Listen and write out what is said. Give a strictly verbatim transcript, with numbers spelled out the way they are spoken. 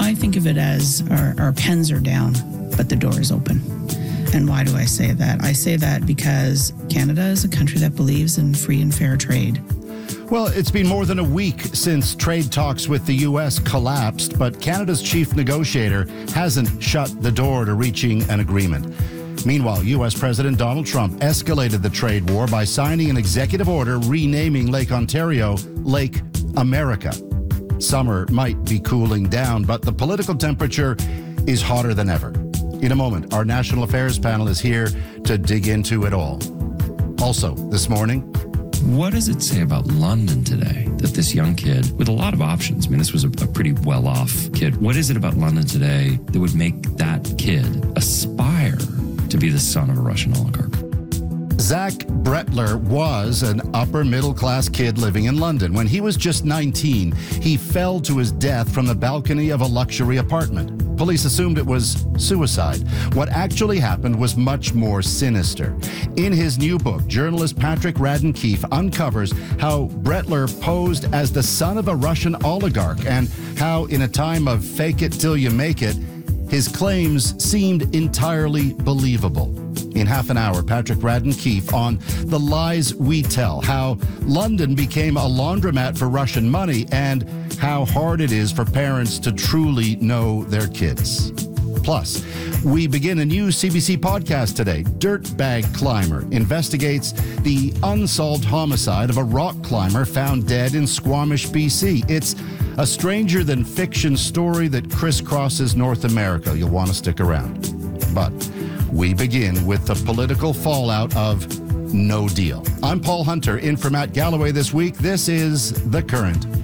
I think of it as our, our pens are down, but the door is open. And why do I say that? I say that because Canada is a country that believes in free and fair trade. Well, it's been more than a week since trade talks with the U S collapsed, but Canada's chief negotiator hasn't shut the door to reaching an agreement. Meanwhile, U S President Donald Trump escalated the trade war by signing an executive order renaming Lake Ontario Lake America. Summer might be cooling down, but the political temperature is hotter than ever. In a moment, our National Affairs panel is here to dig into it all. Also, this morning, what does it say about London today that this young kid with a lot of options, I mean, this was a, a pretty well-off kid. What is it about London today that would make that kid aspire to be the son of a Russian oligarch? Zach Bretler was an upper-middle-class kid living in London. When he was just nineteen, he fell to his death from the balcony of a luxury apartment. Police assumed it was suicide. What actually happened was much more sinister. In his new book, journalist Patrick Radden Keefe uncovers how Bretler posed as the son of a Russian oligarch and how, in a time of fake it till you make it, his claims seemed entirely believable. In half an hour, Patrick Radden Keefe on The Lies We Tell, how London became a laundromat for Russian money and how hard it is for parents to truly know their kids. Plus, we begin a new C B C podcast today. Dirtbag Climber investigates the unsolved homicide of a rock climber found dead in Squamish, B C. It's a stranger-than-fiction story that crisscrosses North America. You'll want to stick around. But we begin with the political fallout of No Deal. I'm Paul Hunter, in for Matt Galloway this week. This is The Current.